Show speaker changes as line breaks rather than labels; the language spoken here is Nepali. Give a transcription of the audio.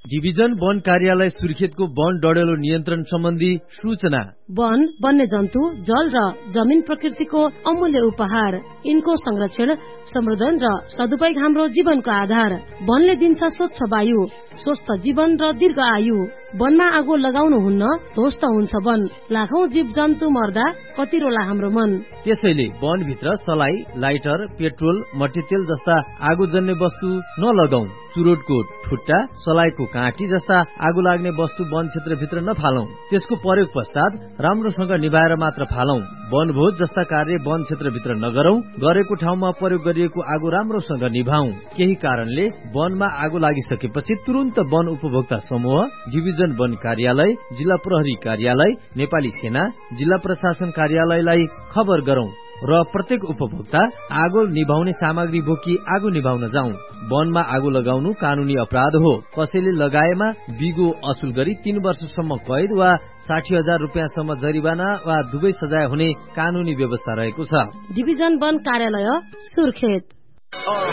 डिभिजन वन कार्यालय सुर्खेतको वन डढेलो नियन्त्रण सम्बन्धी सूचना।
वन, वन्यजन्तु, जल र जमिन प्रकृतिको अमूल्य उपहार। यिनको संरक्षण, संवर्धन र सदुपयोग हाम्रो जीवनको आधार। वनले दिन्छ स्वच्छ वायु, स्वस्थ जीवन र दीर्घ आयु। वनमा आगो लगाउनु हुन्न, ध्वस्त हुन्छ वन। लाखौं जीव जन्तु मर्दा कति रोला हाम्रो मन।
त्यसैले वनभित्र सलाई, लाइटर, पेट्रोल, मट्टीतेल जस्ता आगोजन्य वस्तु नलगाऊ। चुरोटको ठुट्टा, सलाइको काँटी जस्ता आगो लाग्ने वस्तु वन क्षेत्रभित्र नफालौं। त्यसको प्रयोग पश्चात राम्रोसँग निभाएर मात्र फालौं। वनभोज जस्ता कार्य वन क्षेत्रभित्र नगरौं। गरेको ठाउँमा प्रयोग गरिएको आगो राम्रोसँग निभाऊ। केही कारणले वनमा आगो लागिसकेपछि तुरन्त वन उपभोक्ता समूह, डिभिजन वन कार्यालय, जिल्ला प्रहरी कार्यालय, नेपाली सेना, जिल्ला प्रशासन कार्यालयलाई खबर गरौं र प्रत्येक उपभोक्ता आगो निभाउने सामग्री बोकी आगो निभाउन जाउँ। वनमा आगो लगाउनु कानूनी अपराध हो। कसैले लगाएमा बिगो असुल गरी 3 वर्षसम्म कैद वा 60,000 रुपियाँसम्म जरिवाना वा दुवै सजाय हुने कानूनी व्यवस्था रहेको छ।
डिभिजन वन कार्यालय सुर्खेत।